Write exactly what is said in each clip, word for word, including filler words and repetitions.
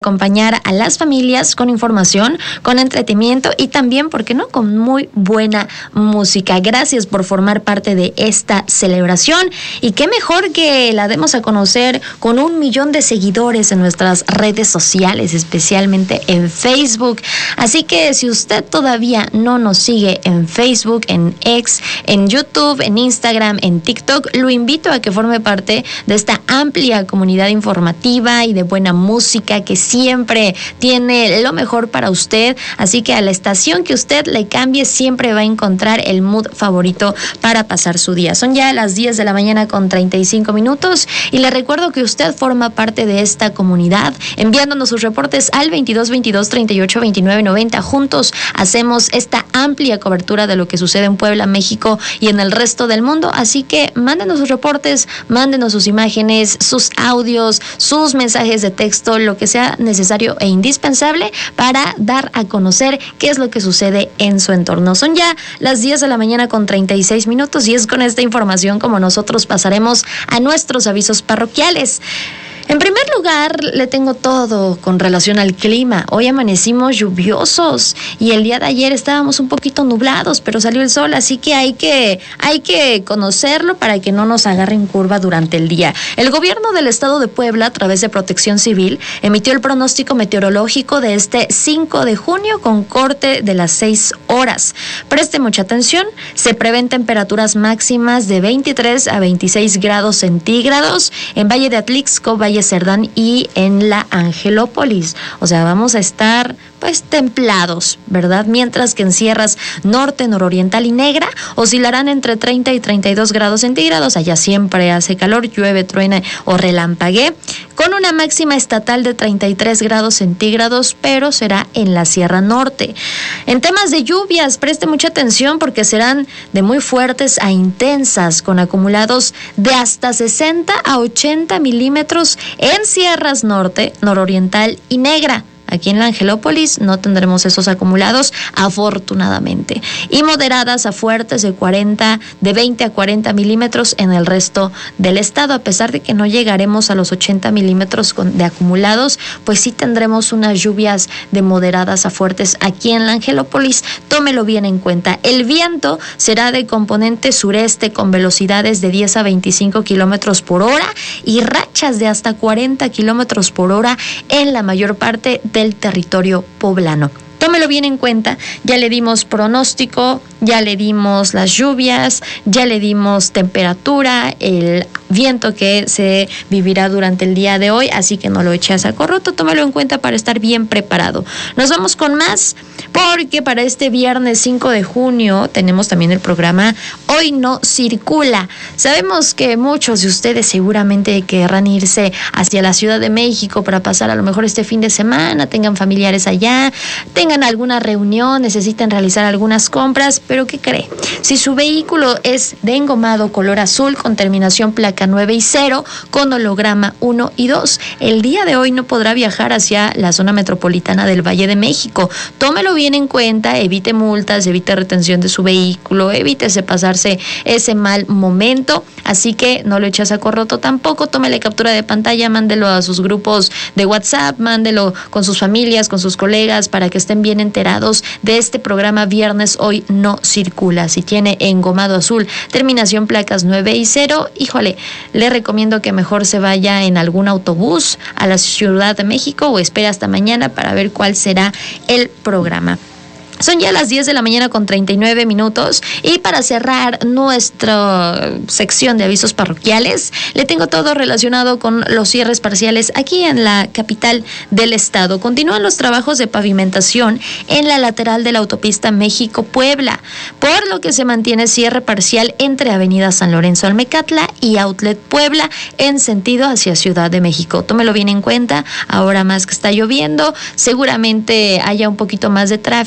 acompañar a las familias con información, con entretenimiento y también, ¿por qué no?, con muy buena música. Gracias por formar parte de esta celebración y qué mejor que la demos a conocer con un millón de seguidores en nuestras redes sociales, especialmente en Facebook. Así que si usted todavía no nos sigue en Facebook, en X, en YouTube, en Instagram, en TikTok, lo invito a que forme parte de esta amplia comunidad informativa y de buena música que siempre tiene lo mejor para usted. Así que a la estación que usted le cambie siempre va a encontrar el mood favorito para pasar su día. Son ya las diez de la mañana con treinta y cinco minutos y le recuerdo que usted forma parte de esta comunidad enviándonos sus reportes al veintidós veintidós treinta y ocho veintinueve noventa. Juntos hacemos esta amplia cobertura de lo que sucede en Puebla, México y en el resto del mundo. Así que mándenos sus reportes, mándenos sus imágenes, sus audios, sus mensajes de texto, lo que sea necesario e indispensable para dar a conocer qué es lo que sucede en su entorno. Son ya las diez de la mañana con treinta y seis minutos y es con esta información como nosotros pasaremos a nuestros avisos parroquiales. En primer lugar, le tengo todo con relación al clima. Hoy amanecimos lluviosos y el día de ayer estábamos un poquito nublados, pero salió el sol, así que hay que, hay que conocerlo para que no nos agarre en curva durante el día. El gobierno del estado de Puebla, a través de Protección Civil, emitió el pronóstico meteorológico de este cinco de junio con corte de las seis horas. Preste mucha atención, se prevén temperaturas máximas de veintitrés a veintiséis grados centígrados en Valle de Atlixco, Valle Cerdán y en la Angelópolis. O sea, vamos a estar pues templados, ¿verdad? Mientras que en sierras norte, nororiental y negra oscilarán entre treinta y treinta y dos grados centígrados. Allá siempre hace calor, llueve, truena o relampaguee, con una máxima estatal de treinta y tres grados centígrados, pero será en la Sierra Norte. En temas de lluvias, preste mucha atención porque serán de muy fuertes a intensas, con acumulados de hasta sesenta a ochenta milímetros en sierras norte, nororiental y negra. Aquí en la Angelópolis no tendremos esos acumulados, afortunadamente. Y moderadas a fuertes de cuarenta, de veinte a cuarenta milímetros en el resto del estado. A pesar de que no llegaremos a los ochenta milímetros de acumulados, pues sí tendremos unas lluvias de moderadas a fuertes aquí en la Angelópolis. Tómelo bien en cuenta. El viento será de componente sureste con velocidades de diez a veinticinco kilómetros por hora y rachas de hasta cuarenta kilómetros por hora en la mayor parte de del territorio poblano. Tómelo bien en cuenta, ya le dimos pronóstico, ya le dimos las lluvias, ya le dimos temperatura, el viento que se vivirá durante el día de hoy, así que no lo eche a saco roto, tómalo en cuenta para estar bien preparado. Nos vamos con más, porque para este viernes cinco de junio tenemos también el programa Hoy No Circula. Sabemos que muchos de ustedes seguramente querrán irse hacia la Ciudad de México para pasar a lo mejor este fin de semana, tengan familiares allá, tengan alguna reunión, necesiten realizar algunas compras, pero ¿qué cree? Si su vehículo es de engomado color azul con terminación placa nueve y cero con holograma uno y dos, el día de hoy no podrá viajar hacia la zona metropolitana del Valle de México. Tómelo bien en cuenta, evite multas, evite retención de su vehículo, evítese pasarse ese mal momento, así que no lo eche a saco roto tampoco, tómele captura de pantalla, mándelo a sus grupos de WhatsApp, mándelo con sus familias, con sus colegas, para que estén bien enterados de este programa Viernes Hoy No Circula. Si tiene engomado azul, terminación placas nueve y cero, híjole, le recomiendo que mejor se vaya en algún autobús a la Ciudad de México o espere hasta mañana para ver cuál será el programa. Son ya las diez de la mañana con treinta y nueve minutos y para cerrar nuestra sección de avisos parroquiales, le tengo todo relacionado con los cierres parciales aquí en la capital del estado. Continúan los trabajos de pavimentación en la lateral de la autopista México-Puebla, por lo que se mantiene cierre parcial entre Avenida San Lorenzo Almecatla y Outlet Puebla en sentido hacia Ciudad de México. Tómelo bien en cuenta, ahora más que está lloviendo, seguramente haya un poquito más de tráfico,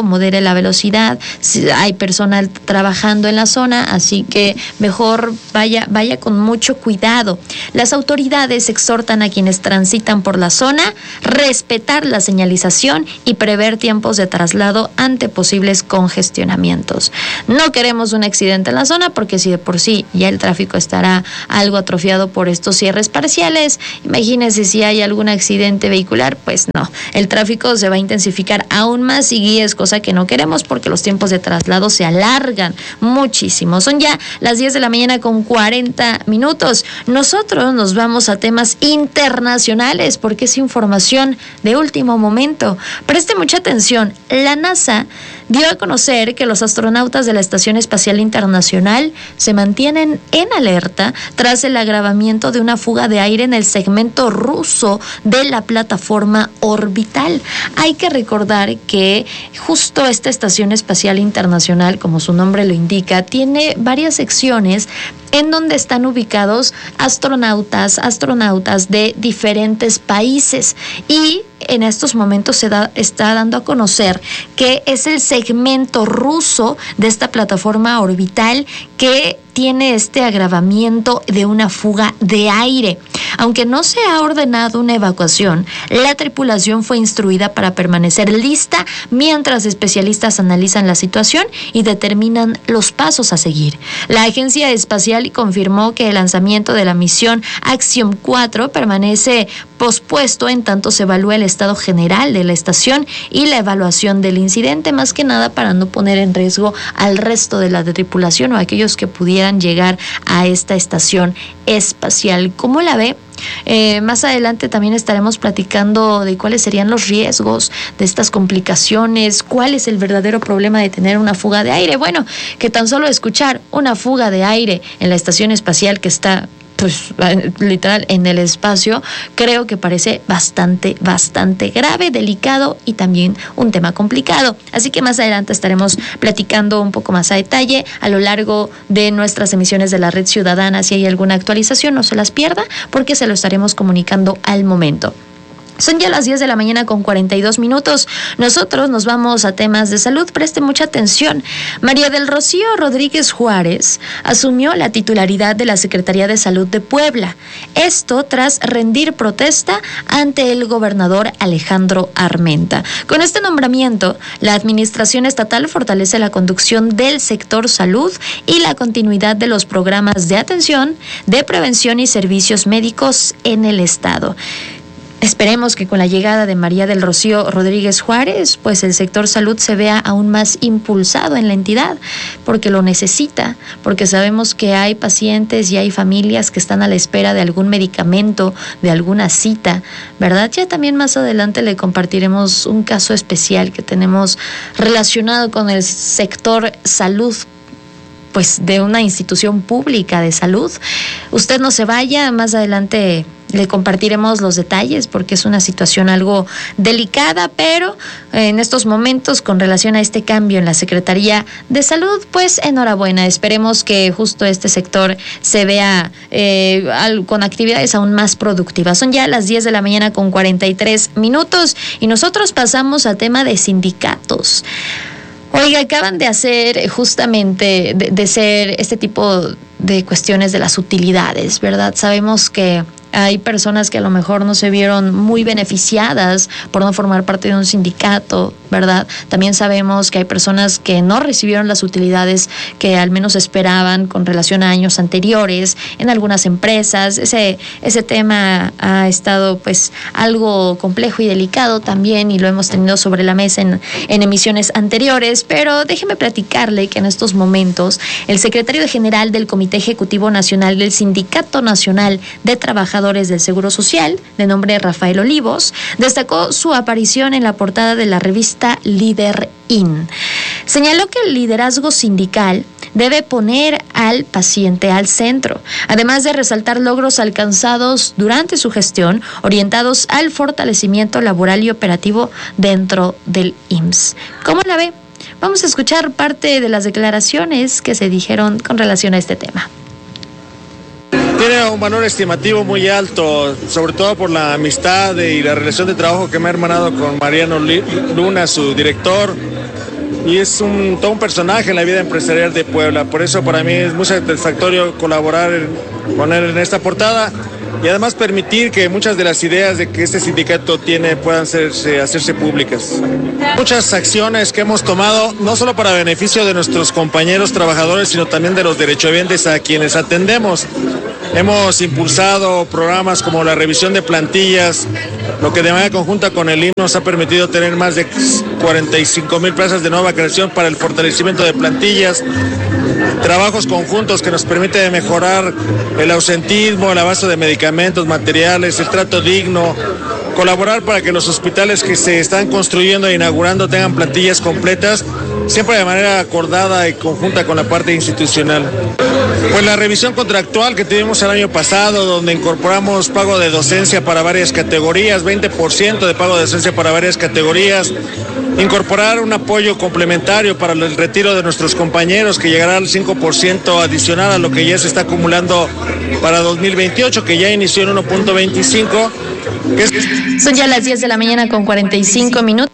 tráfico, modere la velocidad, si hay personal trabajando en la zona, así que mejor vaya, vaya con mucho cuidado. Las autoridades exhortan a quienes transitan por la zona respetar la señalización y prever tiempos de traslado ante posibles congestionamientos. No queremos un accidente en la zona porque si de por sí ya el tráfico estará algo atrofiado por estos cierres parciales, imagínense si hay algún accidente vehicular, pues no, el tráfico se va a intensificar aún más y guíes, cosa que no queremos porque los tiempos de traslado se alargan muchísimo. Son ya las diez de la mañana con cuarenta minutos. Nosotros nos vamos a temas internacionales porque es información de último momento. Preste mucha atención. La NASA dio a conocer que los astronautas de la Estación Espacial Internacional se mantienen en alerta tras el agravamiento de una fuga de aire en el segmento ruso de la plataforma orbital. Hay que recordar que justo esta Estación Espacial Internacional, como su nombre lo indica, tiene varias secciones en donde están ubicados astronautas, astronautas de diferentes países, y en estos momentos se da, está dando a conocer que es el segmento ruso de esta plataforma orbital que tiene este agravamiento de una fuga de aire. Aunque no se ha ordenado una evacuación, la tripulación fue instruida para permanecer lista mientras especialistas analizan la situación y determinan los pasos a seguir. La agencia espacial confirmó que el lanzamiento de la misión Axiom cuatro permanece pospuesto en tanto se evalúa el estado general de la estación y la evaluación del incidente, más que nada para no poner en riesgo al resto de la tripulación o a aquellos que pudieran llegar a esta estación espacial. ¿Cómo la ve? Eh, más adelante también estaremos platicando de cuáles serían los riesgos de estas complicaciones, cuál es el verdadero problema de tener una fuga de aire. Bueno, que tan solo escuchar una fuga de aire en la estación espacial que está pues literal en el espacio, creo que parece bastante, bastante grave, delicado y también un tema complicado. Así que más adelante estaremos platicando un poco más a detalle a lo largo de nuestras emisiones de la Red Ciudadana. Si hay alguna actualización, no se las pierda porque se lo estaremos comunicando al momento. Son ya las diez de la mañana con cuarenta y dos minutos. Nosotros nos vamos a temas de salud. Preste mucha atención. María del Rocío Rodríguez Juárez asumió la titularidad de la Secretaría de Salud de Puebla. Esto tras rendir protesta ante el gobernador Alejandro Armenta. Con este nombramiento, la administración estatal fortalece la conducción del sector salud y la continuidad de los programas de atención, de prevención y servicios médicos en el estado. Esperemos que con la llegada de María del Rocío Rodríguez Juárez, pues el sector salud se vea aún más impulsado en la entidad, porque lo necesita, porque sabemos que hay pacientes y hay familias que están a la espera de algún medicamento, de alguna cita, ¿verdad? Ya también más adelante le compartiremos un caso especial que tenemos relacionado con el sector salud, pues de una institución pública de salud. Usted no se vaya, más adelante le compartiremos los detalles porque es una situación algo delicada, pero en estos momentos con relación a este cambio en la Secretaría de Salud, pues enhorabuena. Esperemos que justo este sector se vea eh, con actividades aún más productivas. Son ya las diez de la mañana con cuarenta y tres minutos y nosotros pasamos al tema de sindicatos. Oiga, acaban de hacer justamente de, de ser este tipo de cuestiones de las utilidades, ¿verdad? Sabemos que hay personas que a lo mejor no se vieron muy beneficiadas por no formar parte de un sindicato, ¿verdad? También sabemos que hay personas que no recibieron las utilidades que al menos esperaban con relación a años anteriores en algunas empresas. Ese, ese tema ha estado pues algo complejo y delicado también y lo hemos tenido sobre la mesa en, en emisiones anteriores, pero déjeme platicarle que en estos momentos el secretario general del Comité Ejecutivo Nacional del Sindicato Nacional de Trabajadores del Seguro Social, de nombre Rafael Olivos, destacó su aparición en la portada de la revista Líder In. Señaló que el liderazgo sindical debe poner al paciente al centro, además de resaltar logros alcanzados durante su gestión orientados al fortalecimiento laboral y operativo dentro del I M S S. ¿Cómo la ve? Vamos a escuchar parte de las declaraciones que se dijeron con relación a este tema. Tiene un valor estimativo muy alto, sobre todo por la amistad y la relación de trabajo que me ha hermanado con Mariano Luna, su director. y es un, todo un personaje en la vida empresarial de Puebla. Por eso para mí es muy satisfactorio colaborar, en, poner en esta portada y además permitir que muchas de las ideas de que este sindicato tiene puedan hacerse, hacerse públicas. Muchas acciones que hemos tomado, no solo para beneficio de nuestros compañeros trabajadores, sino también de los derechohabientes a quienes atendemos. Hemos impulsado programas como la revisión de plantillas, lo que de manera conjunta con el I M S S nos ha permitido tener más de cuarenta y cinco mil plazas de nueva creación para el fortalecimiento de plantillas, trabajos conjuntos que nos permiten mejorar el ausentismo, el abasto de medicamentos, materiales, el trato digno, colaborar para que los hospitales que se están construyendo e inaugurando tengan plantillas completas, siempre de manera acordada y conjunta con la parte institucional. Pues la revisión contractual que tuvimos el año pasado, donde incorporamos pago de docencia para varias categorías, veinte por ciento de pago de docencia para varias categorías, incorporar un apoyo complementario para el retiro de nuestros compañeros que llegará al cinco por ciento adicional a lo que ya se está acumulando para dos mil veintiocho, que ya inició en uno punto veinticinco. Que es... Son ya las diez de la mañana con cuarenta y cinco minutos.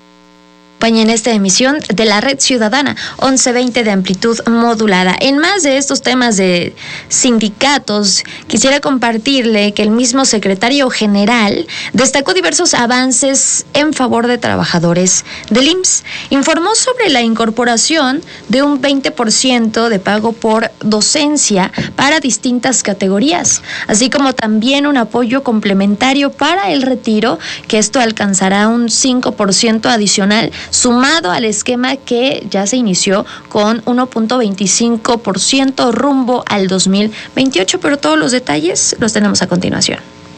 En esta emisión de la Red Ciudadana once veinte de amplitud modulada. En más de estos temas de sindicatos, quisiera compartirle que el mismo secretario general destacó diversos avances en favor de trabajadores del I M S S. Informó sobre la incorporación de un veinte por ciento de pago por docencia para distintas categorías, así como también un apoyo complementario para el retiro, que esto alcanzará un cinco por ciento adicional, sumado al esquema que ya se inició con uno punto veinticinco por ciento rumbo al dos mil veintiocho, pero todos los detalles los tenemos a continuación.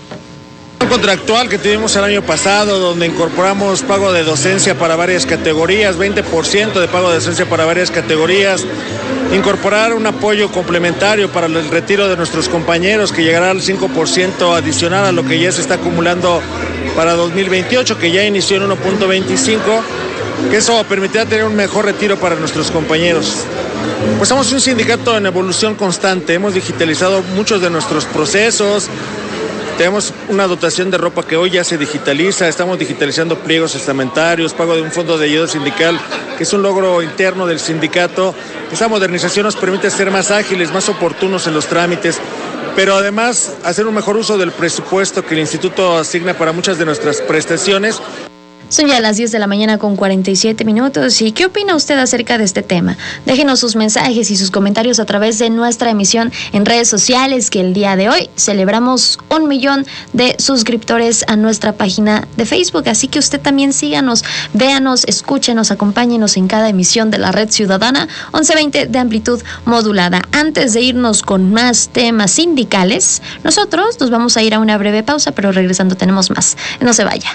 Contractual que tuvimos el año pasado, donde incorporamos pago de docencia para varias categorías, veinte por ciento de pago de docencia para varias categorías, incorporar un apoyo complementario para el retiro de nuestros compañeros que llegará al cinco por ciento adicional a lo que ya se está acumulando para dos mil veintiocho, que ya inició en uno punto veinticinco, que eso permitirá tener un mejor retiro para nuestros compañeros. Pues somos un sindicato en evolución constante, hemos digitalizado muchos de nuestros procesos, tenemos una dotación de ropa que hoy ya se digitaliza, estamos digitalizando pliegos estamentarios, pago de un fondo de ayuda sindical, que es un logro interno del sindicato. Esa modernización nos permite ser más ágiles, más oportunos en los trámites, pero además hacer un mejor uso del presupuesto que el instituto asigna para muchas de nuestras prestaciones. Son ya las diez de la mañana con cuarenta y siete minutos. ¿Y qué opina usted acerca de este tema? Déjenos sus mensajes y sus comentarios a través de nuestra emisión en redes sociales, que el día de hoy celebramos un millón de suscriptores a nuestra página de Facebook. Así que usted también síganos, véanos, escúchenos, acompáñenos en cada emisión de la Red Ciudadana once veinte de amplitud modulada. Antes de irnos con más temas sindicales, nosotros nos vamos a ir a una breve pausa, pero regresando tenemos más. No se vaya.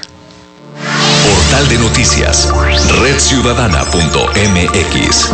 Portal de noticias, red ciudadana punto m x.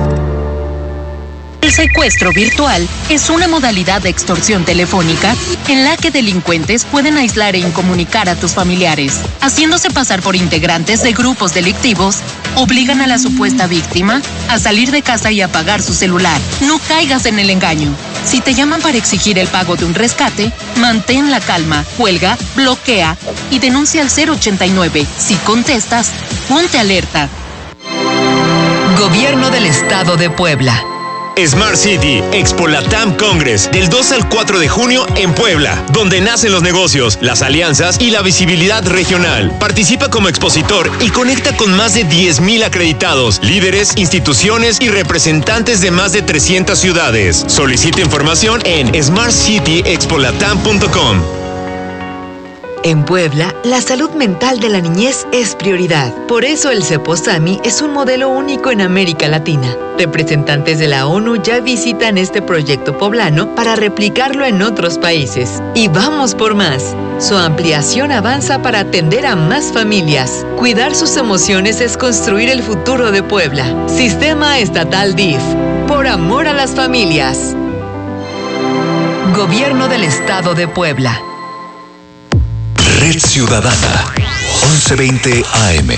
El secuestro virtual es una modalidad de extorsión telefónica en la que delincuentes pueden aislar e incomunicar a tus familiares, haciéndose pasar por integrantes de grupos delictivos, obligan a la supuesta víctima a salir de casa y apagar su celular. No caigas en el engaño. Si te llaman para exigir el pago de un rescate, mantén la calma, cuelga, bloquea y denuncia al cero ochenta y nueve. Si contestas, ponte alerta. Gobierno del Estado de Puebla. Smart City, Expo Latam Congress, del dos al cuatro de junio en Puebla, donde nacen los negocios, las alianzas y la visibilidad regional. Participa como expositor y conecta con más de diez mil acreditados, líderes, instituciones y representantes de más de trescientas ciudades. Solicita información en smart city expo latam punto com. En Puebla, la salud mental de la niñez es prioridad. Por eso el CEPOSAMI es un modelo único en América Latina. Representantes de la ONU ya visitan este proyecto poblano para replicarlo en otros países. Y vamos por más. Su ampliación avanza para atender a más familias. Cuidar sus emociones es construir el futuro de Puebla. Sistema Estatal D I F. Por amor a las familias. Gobierno del Estado de Puebla. Red Ciudadana, once veinte A M.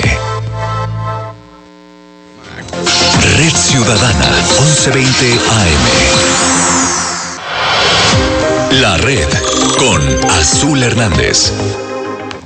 Red Ciudadana, once veinte A M. La Red, con Azul Hernández.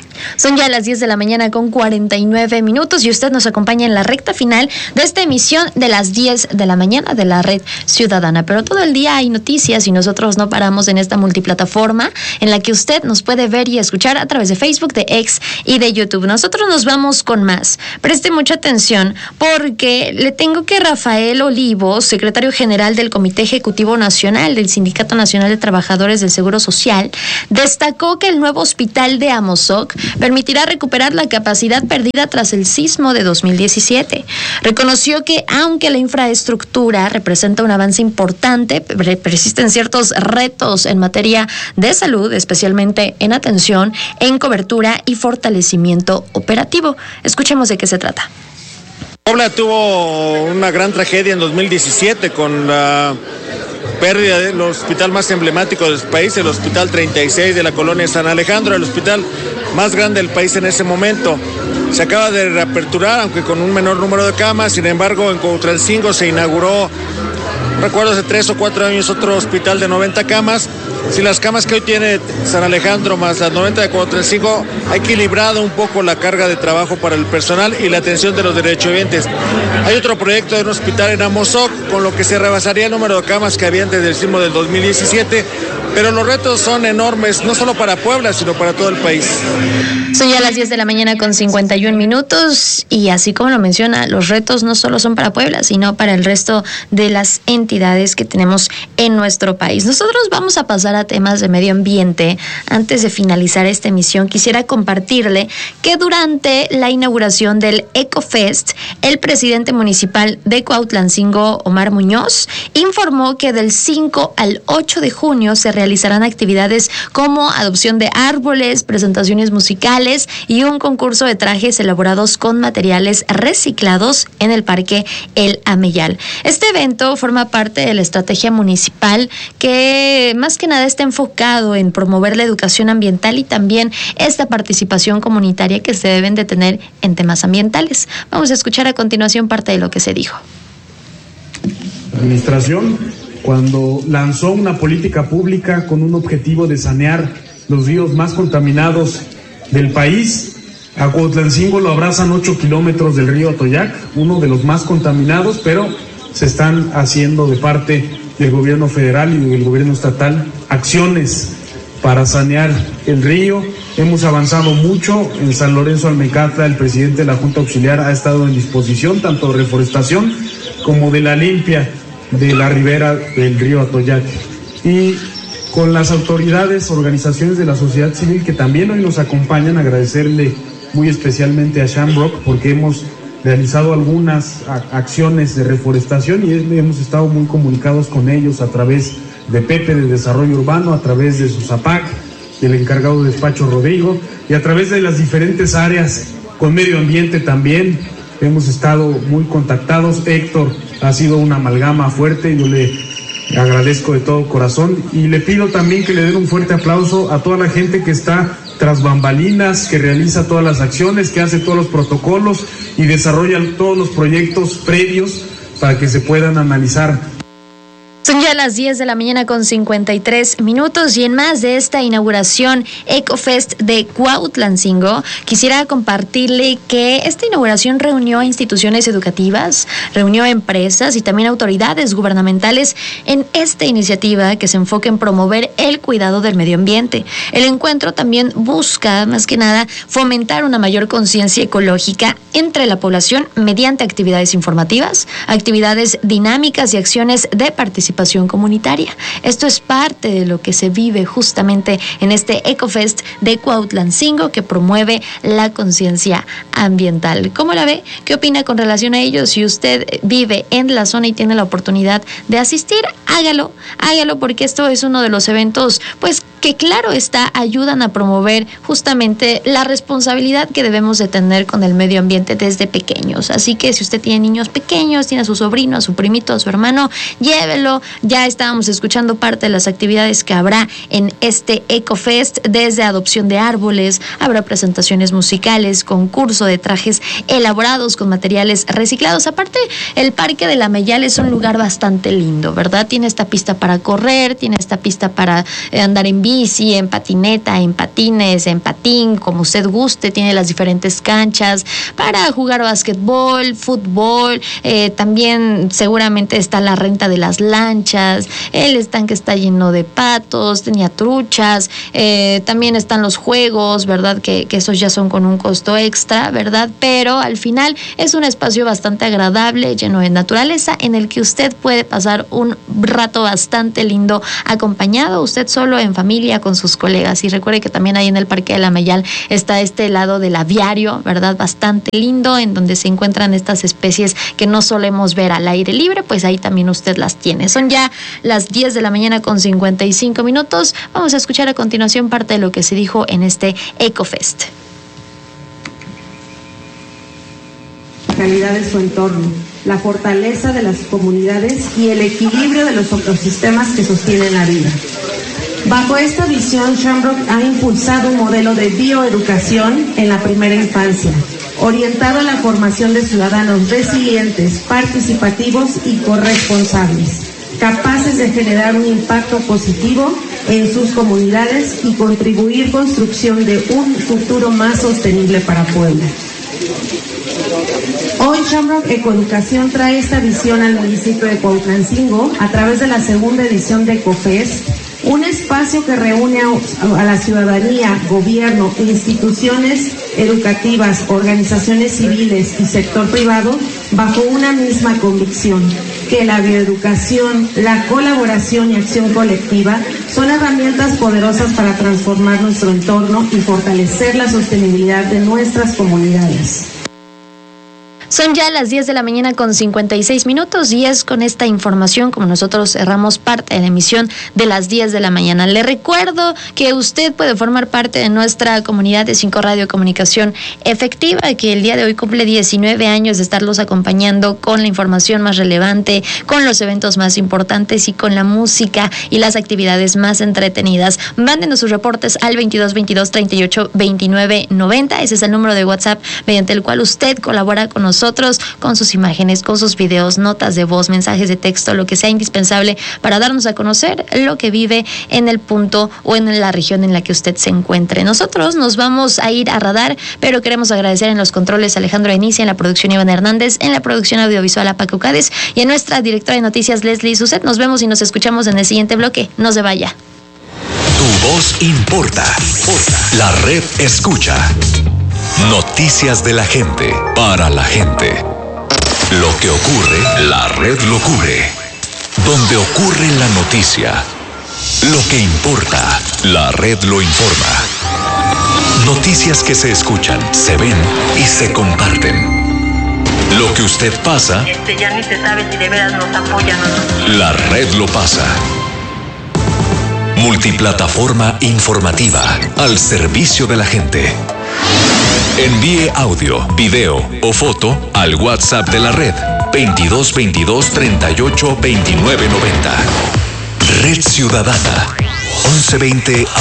Son ya las diez de la mañana con cuarenta y nueve minutos y usted nos acompaña en la recta final de esta emisión de las diez de la mañana de la Red Ciudadana. Pero todo el día hay noticias y nosotros no paramos en esta multiplataforma en la que usted nos puede ver y escuchar a través de Facebook, de X y de YouTube. Nosotros nos vamos con más. Preste mucha atención porque le tengo que Rafael Olivos, secretario general del Comité Ejecutivo Nacional del Sindicato Nacional de Trabajadores del Seguro Social, destacó que el nuevo hospital de Amozoc permitirá recuperar la capacidad perdida tras el sismo de dos mil diecisiete. Reconoció que aunque la infraestructura representa un avance importante, persisten ciertos retos en materia de salud, especialmente en atención, en cobertura y fortalecimiento operativo. Escuchemos de qué se trata. Puebla tuvo una gran tragedia en dos mil diecisiete con la pérdida del hospital más emblemático del país, el Hospital treinta y seis de la colonia San Alejandro, el hospital más grande del país en ese momento. Se acaba de reaperturar, aunque con un menor número de camas. Sin embargo, en Cuautlancingo se inauguró, recuerdo hace tres o cuatro años, otro hospital de noventa camas. Si las camas que hoy tiene San Alejandro más las noventa de Cuautlancingo ha equilibrado un poco la carga de trabajo para el personal y la atención de los derechohabientes. Hay otro proyecto de un hospital en Amozoc, con lo que se rebasaría el número de camas que había antes del sismo del dos mil diecisiete, pero los retos son enormes, no solo para Puebla, sino para todo el país. Son ya las diez de la mañana con cincuenta y un minutos y así como lo menciona, los retos no solo son para Puebla, sino para el resto de las entidades que tenemos en nuestro país. Nosotros vamos a pasar a temas de medio ambiente. Antes de finalizar esta emisión, quisiera compartirle que durante la inauguración del EcoFest, el presidente municipal de Cuautlancingo, Omar Muñoz, informó que del cinco al ocho de junio se realizarán actividades como adopción de árboles, presentaciones musicales y un concurso de trajes elaborados con materiales reciclados en el Parque El Ameyal. Este evento forma parte de la estrategia municipal que más que nada está enfocado en promover la educación ambiental y también esta participación comunitaria que se deben de tener en temas ambientales. Vamos a escuchar a continuación parte de lo que se dijo. La administración, cuando lanzó una política pública con un objetivo de sanear los ríos más contaminados del país, a Cuautlancingo lo abrazan ocho kilómetros del río Atoyac, uno de los más contaminados, pero se están haciendo de parte del gobierno federal y del gobierno estatal acciones para sanear el río. Hemos avanzado mucho. En San Lorenzo Almecata, el presidente de la Junta Auxiliar ha estado en disposición tanto de reforestación como de la limpia de la ribera del río Atoyac. Y con las autoridades, organizaciones de la sociedad civil que también hoy nos acompañan, agradecerle muy especialmente a Shamrock porque hemos realizado algunas acciones de reforestación y hemos estado muy comunicados con ellos a través de Pepe de Desarrollo Urbano, a través de Susapac, del encargado de despacho Rodrigo, y a través de las diferentes áreas con medio ambiente también hemos estado muy contactados. Héctor ha sido una amalgama fuerte, yo le agradezco de todo corazón y le pido también que le den un fuerte aplauso a toda la gente que está tras bambalinas, que realiza todas las acciones, que hace todos los protocolos y desarrolla todos los proyectos previos para que se puedan analizar. Son ya las diez de la mañana con cincuenta y tres minutos y en más de esta inauguración EcoFest de Cuautlancingo, quisiera compartirle que esta inauguración reunió a instituciones educativas, reunió a empresas y también autoridades gubernamentales en esta iniciativa que se enfoca en promover el cuidado del medio ambiente. El encuentro también busca, más que nada, fomentar una mayor conciencia ecológica entre la población mediante actividades informativas, actividades dinámicas y acciones de participación comunitaria. Esto es parte de lo que se vive justamente en este EcoFest de Cuautlancingo que promueve la conciencia ambiental. ¿Cómo la ve? ¿Qué opina con relación a ello? Si usted vive en la zona y tiene la oportunidad de asistir, hágalo, hágalo porque esto es uno de los eventos, pues, que claro está, ayudan a promover justamente la responsabilidad que debemos de tener con el medio ambiente desde pequeños. Así que si usted tiene niños pequeños, tiene a su sobrino, a su primito, a su hermano, llévelo. Ya estábamos escuchando parte de las actividades que habrá en este EcoFest, desde adopción de árboles, habrá presentaciones musicales, concurso de trajes elaborados con materiales reciclados. Aparte, el Parque del Ameyal es un lugar bastante lindo, ¿verdad? Tiene esta pista para correr, tiene esta pista para eh, andar en bici, bici, en patineta, en patines, en patín, como usted guste. Tiene las diferentes canchas para jugar básquetbol, fútbol. Eh, también seguramente está la renta de las lanchas. El estanque está lleno de patos, tenía truchas. Eh, también están los juegos, ¿verdad? Que, que esos ya son con un costo extra, ¿verdad? Pero al final es un espacio bastante agradable, lleno de naturaleza, en el que usted puede pasar un rato bastante lindo acompañado, usted solo, en familia, con sus colegas. Y recuerde que también ahí en el Parque de la Mayal está este lado del aviario, ¿verdad? Bastante lindo, en donde se encuentran estas especies que no solemos ver al aire libre, pues ahí también usted las tiene. Son ya las diez de la mañana con cincuenta y cinco minutos. Vamos a escuchar a continuación parte de lo que se dijo en este EcoFest. La calidad de su entorno, la fortaleza de las comunidades y el equilibrio de los ecosistemas que sostienen la vida. Bajo esta visión, Shamrock ha impulsado un modelo de bioeducación en la primera infancia, orientado a la formación de ciudadanos resilientes, participativos y corresponsables, capaces de generar un impacto positivo en sus comunidades y contribuir a la construcción de un futuro más sostenible para Puebla. Hoy Shamrock Ecoeducación trae esta visión al municipio de Cuautlancingo a través de la segunda edición de EcoFest, un espacio que reúne a, a la ciudadanía, gobierno, instituciones educativas, organizaciones civiles y sector privado bajo una misma convicción, que la bioeducación, la colaboración y acción colectiva son herramientas poderosas para transformar nuestro entorno y fortalecer la sostenibilidad de nuestras comunidades. Son ya las diez de la mañana con cincuenta y seis minutos y es con esta información como nosotros cerramos parte de la emisión de las diez de la mañana. Le recuerdo que usted puede formar parte de nuestra comunidad de cinco Radio Comunicación Efectiva, que el día de hoy cumple diecinueve años de estarlos acompañando con la información más relevante, con los eventos más importantes y con la música y las actividades más entretenidas. Mándenos sus reportes al veintidós veintidós treinta y ocho veintinueve noventa. Ese es el número de WhatsApp mediante el cual usted colabora con nosotros. Nosotros con sus imágenes, con sus videos, notas de voz, mensajes de texto, lo que sea indispensable para darnos a conocer lo que vive en el punto o en la región en la que usted se encuentre. Nosotros nos vamos a ir a Radar, pero queremos agradecer en los controles a Alejandro Enicia, en la producción Iván Hernández, en la producción audiovisual a Paco Cádiz y a nuestra directora de noticias Leslie Suset. Nos vemos y nos escuchamos en el siguiente bloque. No se vaya. Tu voz importa. La red escucha. Noticias de la gente, para la gente. Lo que ocurre, la red lo cubre. Donde ocurre la noticia, lo que importa, la red lo informa. Noticias que se escuchan, se ven y se comparten. Lo que usted pasa, este ya ni se sabe si de veras nos apoyan o no. La red lo pasa. Multiplataforma informativa al servicio de la gente. Envíe audio, video o foto al WhatsApp de la red veintidós veintidós treinta y ocho veintinueve noventa. Red Ciudadana once veinte